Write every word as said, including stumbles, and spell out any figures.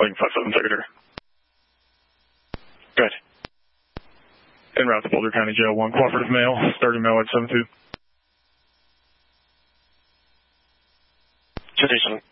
Lincoln five seven, Secretary. Good. En route to Boulder County Jail one, cooperative male, starting mail at seven two. Citation.